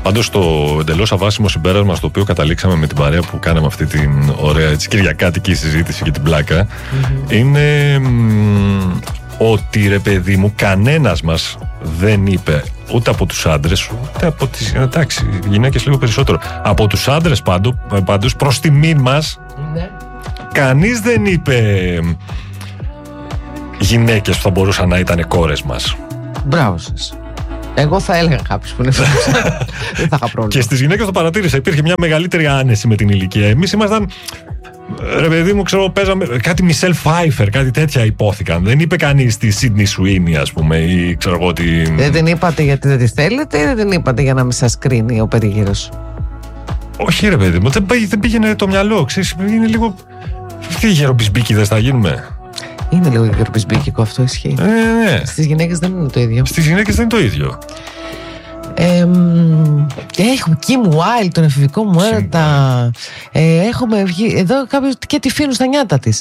Πάντως το εντελώς αβάσιμο συμπέρασμα στο οποίο καταλήξαμε με την παρέα που κάναμε αυτή την ωραία κυριακάτικη συζήτηση και την πλάκα είναι ότι ρε παιδί μου κανένας μας δεν είπε ούτε από τους άντρες ούτε από τις γυναίκες λίγο περισσότερο, από τους άντρες πάντως προς τιμήν μας κανείς δεν είπε γυναίκες που θα μπορούσαν να ήταν κόρες μας. Μπράβο σας. Εγώ θα έλεγα κάποιους που είναι δεν θα είχα πρόβλημα. Και στις γυναίκες το παρατήρησα, υπήρχε μια μεγαλύτερη άνεση με την ηλικία. Εμείς ήμασταν, ρε παιδί μου, ξέρω, παίζαμε κάτι Μισελ Φάιφερ, κάτι τέτοια υπόθηκαν. Δεν είπε κανείς τη Σίντνι Σουίνι, ας πούμε, ή ξέρω εγώ τι. Δεν την είπατε γιατί δεν τη θέλετε ή δεν την είπατε για να μην σας κρίνει ο περίγυρος? Όχι, ρε παιδί μου, δεν πήγαινε το μυαλό, ξέρεις, είναι λίγο. Τι γεροπισμπίκηδες θα γίνουμε. Είναι λίγο γεροπισμπίκικο αυτό, ισχύει. Ναι. Στις γυναίκες δεν είναι το ίδιο. Στις γυναίκες δεν είναι το ίδιο. Έχουμε Kim Wilde, τον εφηβικό μου έρωτα. Έχουμε βγει εδώ κάποιος και τη φύνουν στα νιάτα της.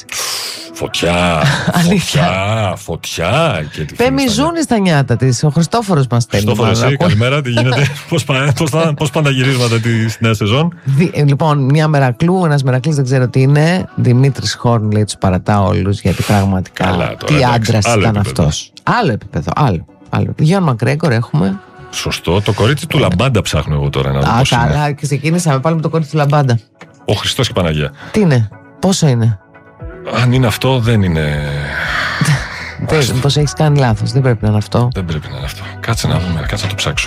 Φωτιά. Πεμιζούνι στα νιάτα της. Ο Χριστόφορος μας στέλνει. Χριστόφορος, εσύ, καλημέρα, τι γίνεται? Πώς πάνε τα γυρίσματα της νέας σεζόν? Λοιπόν, μια Μερακλού, ένας Μερακλής δεν ξέρω τι είναι. Δημήτρης Χόρν λέει, τους παρατάω όλους γιατί πραγματικά τι άντρας ήταν αυτός. Άλλο επίπεδο, άλλο. Γιώργο Μακρέγκορ έχουμε. Σωστό. Το κορίτσι του Λαμπάντα ψάχνω εγώ τώρα να δω. Καλά, και ξεκίνησαμε πάλι με το κορίτσι του Λαμπάντα. Ο Χριστός και η Παναγία. Τι είναι, πόσο είναι? Αν είναι αυτό, δεν είναι. Πώς έχεις κάνει λάθος, δεν πρέπει να είναι αυτό. Δεν πρέπει να είναι αυτό. Κάτσε να δούμε, κάτσε να το ψάξω.